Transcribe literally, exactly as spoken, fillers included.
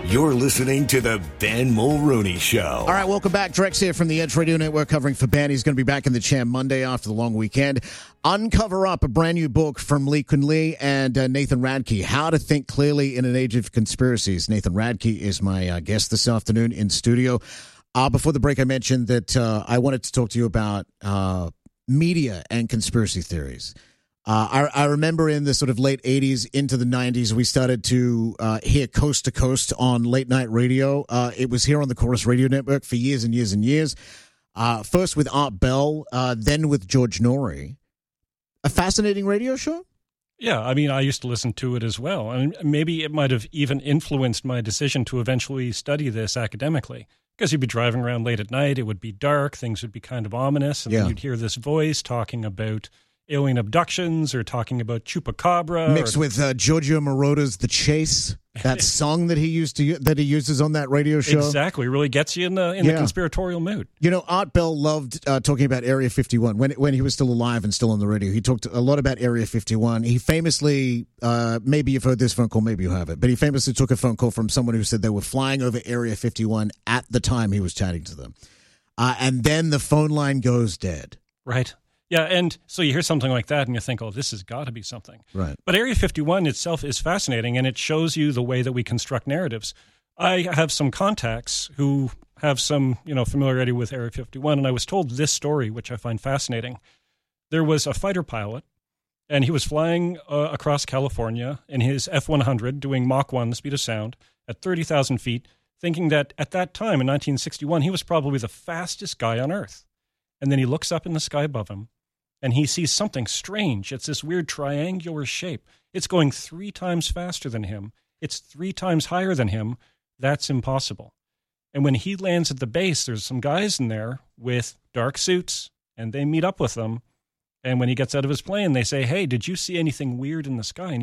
You're listening to the Ben Mulrooney Show. All right, welcome back. Drex here from the Edge Radio Network covering for Ben. He's going to be back in the chair Monday after the long weekend. Uncover Up, a brand new book from Lee Kun Lee and uh, Nathan Radke, How to Think Clearly in an Age of Conspiracies. Nathan Radke is my uh, guest this afternoon in studio. Uh, before the break, I mentioned that uh, I wanted to talk to you about uh, media and conspiracy theories. Uh, I, I remember in the sort of late eighties into the nineties, we started to uh, hear Coast to Coast on late night radio. Uh, it was here on the Chorus Radio Network for years and years and years. Uh, first with Art Bell, uh, then with George Norrie. A fascinating radio show? Yeah, I mean, I used to listen to it as well. I mean, maybe it might have even influenced my decision to eventually study this academically. Because you'd be driving around late at night, it would be dark, things would be kind of ominous, and Yeah. then you'd hear this voice talking about alien abductions or talking about chupacabra. Mixed or, with uh, Giorgio Moroder's The Chase, that song that he used to that he uses on that radio show. Exactly, really gets you in the in Yeah. the conspiratorial mood. You know, Art Bell loved uh, talking about Area fifty-one. When when he was still alive and still on the radio, he talked a lot about Area fifty-one. He famously, uh, maybe you've heard this phone call, maybe you haven't, but he famously took a phone call from someone who said they were flying over Area fifty-one at the time he was chatting to them. Uh, and then the phone line goes dead. Right. Yeah, and so you hear something like that and you think, oh, this has got to be something. Right. But Area fifty-one itself is fascinating, and it shows you the way that we construct narratives. I have some contacts who have some, you know, familiarity with Area fifty-one, and I was told this story, which I find fascinating. There was a fighter pilot, and he was flying uh, across California in his F one hundred, doing Mach one, the speed of sound, at thirty thousand feet, thinking that at that time, in nineteen sixty-one, he was probably the fastest guy on Earth. And then he looks up in the sky above him, and he sees something strange. It's this weird triangular shape. It's going three times faster than him. It's three times higher than him. That's impossible. And when he lands at the base, there's some guys in there with dark suits, and they meet up with them. And when he gets out of his plane, they say, hey, did you see anything weird in the sky? And